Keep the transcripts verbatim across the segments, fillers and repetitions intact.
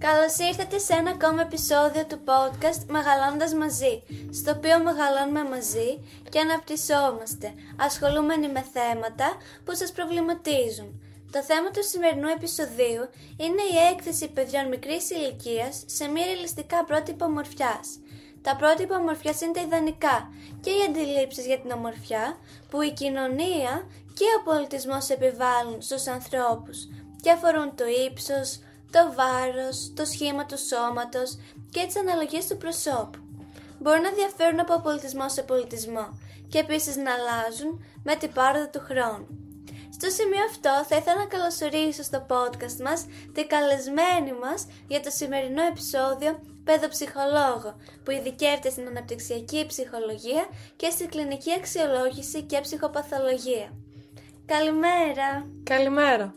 Καλώς ήρθατε σε ένα ακόμα επεισόδιο του podcast Μεγαλώνοντας μαζί, στο οποίο μεγαλώνουμε μαζί και αναπτυσσόμαστε, ασχολούμενοι με θέματα που σας προβληματίζουν. Το θέμα του σημερινού επεισοδίου είναι η έκθεση παιδιών μικρής ηλικίας σε μη ρεαλιστικά πρότυπα ομορφιάς. Τα πρότυπα ομορφιάς είναι τα ιδανικά και οι αντιλήψεις για την ομορφιά που η κοινωνία και ο πολιτισμός επιβάλλουν στους ανθρώπους και αφορούν το ύψος, το βάρος, το σχήμα του σώματος και τις αναλογίες του προσώπου. Μπορούν να διαφέρουν από πολιτισμό σε πολιτισμό και επίσης να αλλάζουν με την πάροδο του χρόνου. Στο σημείο αυτό θα ήθελα να καλωσορίσω στο podcast μας την καλεσμένη μας για το σημερινό επεισόδιο παιδοψυχολόγο που ειδικεύεται στην αναπτυξιακή ψυχολογία και στην κλινική αξιολόγηση και ψυχοπαθολογία. Καλημέρα! Καλημέρα!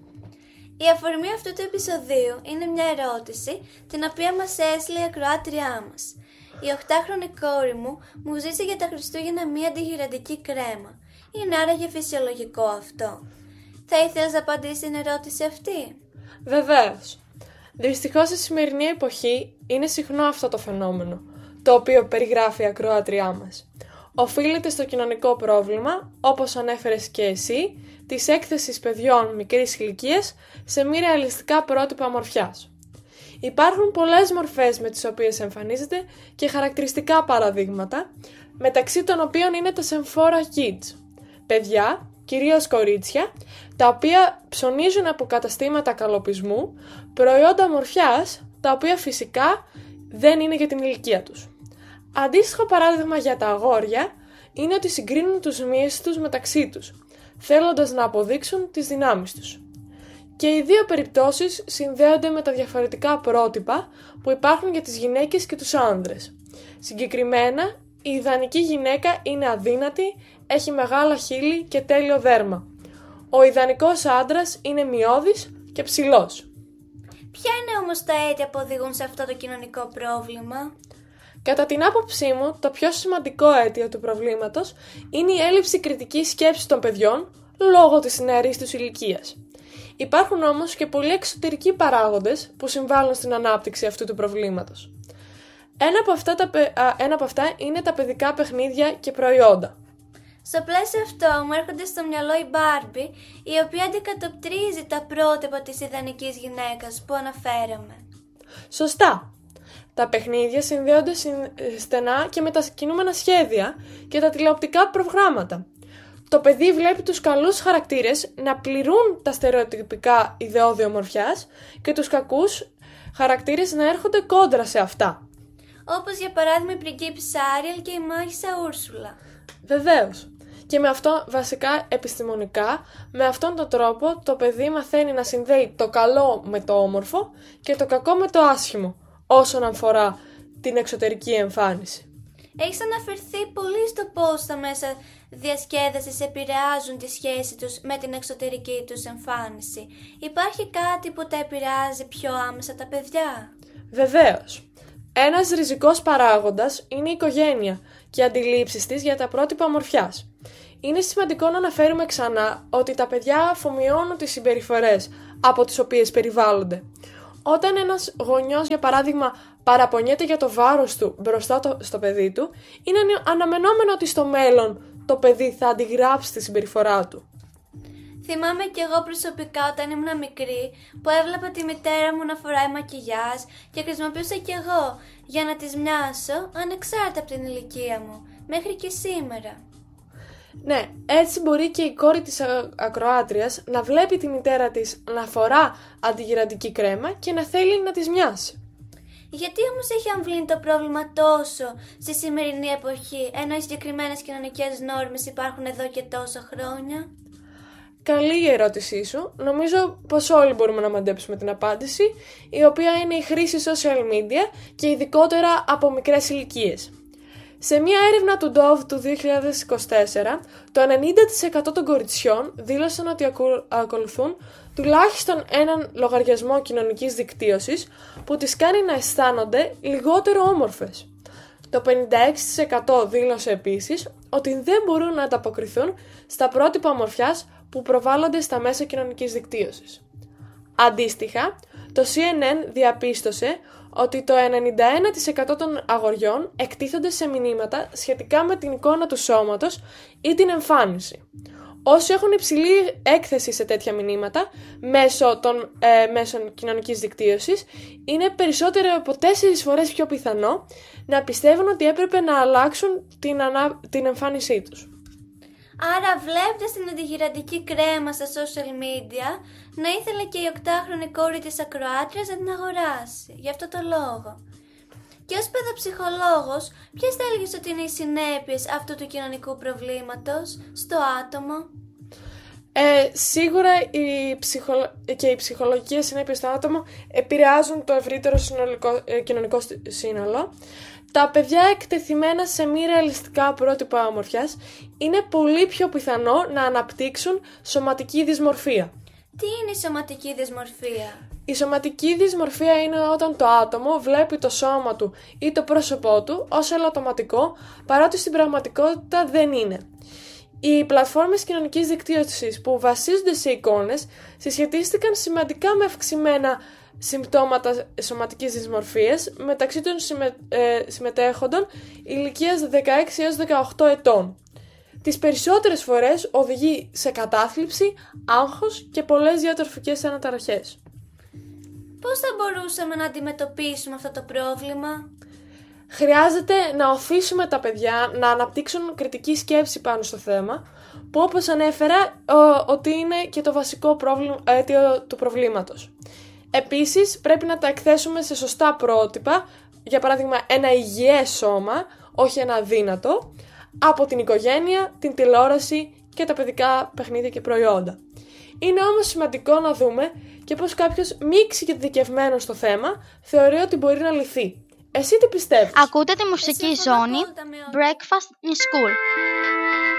Η αφορμή αυτού του επεισοδίου είναι μια ερώτηση την οποία μας έστειλε η ακροάτριά μας. Η οκτάχρονη κόρη μου μου ζήτησε για τα Χριστούγεννα μια αντιγυραντική κρέμα. Είναι άραγε φυσιολογικό αυτό? Θα ήθελες να απαντήσεις την ερώτηση αυτή? Βεβαίως. Δυστυχώς στη σημερινή εποχή είναι συχνό αυτό το φαινόμενο, το οποίο περιγράφει η ακροάτριά μας. Οφείλεται στο κοινωνικό πρόβλημα, όπως ανέφερες και εσύ, της έκθεσης παιδιών μικρής ηλικίας σε μη ρεαλιστικά πρότυπα ομορφιάς. Υπάρχουν πολλές μορφές με τις οποίες εμφανίζεται και χαρακτηριστικά παραδείγματα, μεταξύ των οποίων είναι τα σεμφόρα kids, παιδιά, κυρίως κορίτσια, τα οποία ψωνίζουν από καταστήματα καλοπισμού προϊόντα ομορφιάς, τα οποία φυσικά δεν είναι για την ηλικία τους. Αντίστοιχο παράδειγμα για τα αγόρια είναι ότι συγκρίνουν τους μύες τους μεταξύ τους, θέλοντας να αποδείξουν τις δυνάμεις τους. Και οι δύο περιπτώσεις συνδέονται με τα διαφορετικά πρότυπα που υπάρχουν για τις γυναίκες και τους άνδρες. Συγκεκριμένα, η ιδανική γυναίκα είναι αδύνατη, έχει μεγάλα χείλη και τέλειο δέρμα. Ο ιδανικός άντρας είναι μειώδης και ψηλός. Ποια είναι όμως τα αίτια που οδηγούν σε αυτό το κοινωνικό πρόβλημα? Κατά την άποψή μου, το πιο σημαντικό αίτιο του προβλήματος είναι η έλλειψη κριτικής σκέψης των παιδιών λόγω της νεαρής τους ηλικίας. Υπάρχουν όμως και πολλοί εξωτερικοί παράγοντες που συμβάλλουν στην ανάπτυξη αυτού του προβλήματος. Ένα από αυτά, τα, ένα από αυτά είναι τα παιδικά παιχνίδια και προϊόντα. Στο πλαίσιο αυτό μου έρχονται στο μυαλό η Μπάρμπι, η οποία αντικατοπτρίζει τα πρότυπα της ιδανικής γυναίκας που αναφέραμε. Σωστά! Τα παιχνίδια συνδέονται στενά και με τα κινούμενα σχέδια και τα τηλεοπτικά προγράμματα. Το παιδί βλέπει τους καλούς χαρακτήρες να πληρούν τα στερεοτυπικά ιδεώδη ομορφιάς και τους κακούς χαρακτήρες να έρχονται κόντρα σε αυτά. Όπως για παράδειγμα η πριγκίπισσα Άριελ και η μάγισσα Ούρσουλα. Βεβαίως. Και με αυτό βασικά επιστημονικά, με αυτόν τον τρόπο το παιδί μαθαίνει να συνδέει το καλό με το όμορφο και το κακό με το άσχημο, όσον αφορά την εξωτερική εμφάνιση. Έχεις αναφερθεί πολύ στο πώς τα μέσα διασκέδασης επηρεάζουν τη σχέση τους με την εξωτερική τους εμφάνιση. Υπάρχει κάτι που τα επηρεάζει πιο άμεσα τα παιδιά? Βεβαίως. Ένας ριζικός παράγοντας είναι η οικογένεια και οι αντιλήψεις της για τα πρότυπα ομορφιάς. Είναι σημαντικό να αναφέρουμε ξανά ότι τα παιδιά αφομοιώνουν τις συμπεριφορές από τις οποίες περιβάλλονται. Όταν ένας γονιός, για παράδειγμα, παραπονιέται για το βάρος του μπροστά το, στο παιδί του, είναι αναμενόμενο ότι στο μέλλον το παιδί θα αντιγράψει τη συμπεριφορά του. Θυμάμαι κι εγώ προσωπικά όταν ήμουν μικρή που έβλεπα τη μητέρα μου να φοράει μακιγιάζ και χρησιμοποιούσα κι εγώ για να της μοιάσω ανεξάρτητα από την ηλικία μου, μέχρι και σήμερα. Ναι, έτσι μπορεί και η κόρη της ακροάτριας να βλέπει τη μητέρα της να φορά αντιγυραντική κρέμα και να θέλει να της μοιάσει. Γιατί όμως έχει αμβλύνει το πρόβλημα τόσο στη σημερινή εποχή, ενώ οι συγκεκριμένες κοινωνικές νόρμες υπάρχουν εδώ και τόσα χρόνια? Καλή η ερώτησή σου. Νομίζω πως όλοι μπορούμε να μαντέψουμε την απάντηση, η οποία είναι η χρήση social media και ειδικότερα από μικρές ηλικίες. Σε μια έρευνα του ντόβ του δύο χιλιάδες είκοσι τέσσερα, το ενενήντα τοις εκατό των κοριτσιών δήλωσαν ότι ακολουθούν τουλάχιστον έναν λογαριασμό κοινωνικής δικτύωσης που τις κάνει να αισθάνονται λιγότερο όμορφες. Το πενήντα έξι τοις εκατό δήλωσε επίσης ότι δεν μπορούν να ανταποκριθούν στα πρότυπα ομορφιάς που προβάλλονται στα μέσα κοινωνικής δικτύωσης. Αντίστοιχα, το σι εν εν διαπίστωσε ότι το ενενήντα ένα τοις εκατό των αγοριών εκτίθονται σε μηνύματα σχετικά με την εικόνα του σώματος ή την εμφάνιση. Όσοι έχουν υψηλή έκθεση σε τέτοια μηνύματα μέσω των ε, μέσων κοινωνικής δικτύωσης, είναι περισσότερο από τέσσερις φορές πιο πιθανό να πιστεύουν ότι έπρεπε να αλλάξουν την, ανα... την εμφάνισή τους. Άρα βλέποντας την αντιγυραντική κρέμα στα social media, να ήθελε και η οκτάχρονη κόρη της ακροάτριας να την αγοράσει, γι' αυτό το λόγο. Και ως παιδοψυχολόγος, ποιες θα έλεγες ότι είναι οι συνέπειες αυτού του κοινωνικού προβλήματος στο άτομο? Ε, σίγουρα οι ψυχολο... και οι ψυχολογικές συνέπειες στο άτομο επηρεάζουν το ευρύτερο συνολικό, ε, κοινωνικό σύνολο. Τα παιδιά εκτεθειμένα σε μη ρεαλιστικά πρότυπα όμορφιας είναι πολύ πιο πιθανό να αναπτύξουν σωματική δυσμορφία. Τι είναι η σωματική δυσμορφία? Η σωματική δυσμορφία είναι όταν το άτομο βλέπει το σώμα του ή το πρόσωπό του ως ελαττωματικό, παρότι στην πραγματικότητα δεν είναι. Οι πλατφόρμες κοινωνικής δικτύωσης που βασίζονται σε εικόνες συσχετίστηκαν σημαντικά με αυξημένα συμπτώματα σωματικής δυσμορφίας μεταξύ των συμμε... ε, συμμετέχοντων ηλικίας δεκαέξι έως δεκαοκτώ ετών. Τις περισσότερες φορές οδηγεί σε κατάθλιψη, άγχος και πολλές διατροφικές αναταραχές. Πώς θα μπορούσαμε να αντιμετωπίσουμε αυτό το πρόβλημα? Χρειάζεται να οθήσουμε τα παιδιά να αναπτύξουν κριτική σκέψη πάνω στο θέμα, που όπως ανέφερα ο, ότι είναι και το βασικό πρόβλημα, αίτιο του προβλήματος. Επίσης πρέπει να τα εκθέσουμε σε σωστά πρότυπα, για παράδειγμα ένα υγιές σώμα, όχι ένα αδύνατο, από την οικογένεια, την τηλεόραση και τα παιδικά παιχνίδια και προϊόντα. Είναι όμως σημαντικό να δούμε και πως κάποιος μη εξειδικευμένος στο θέμα θεωρεί ότι μπορεί να λυθεί. Εσύ τι πιστεύεις? Ακούτε τη μουσική ζώνη Breakfast in School.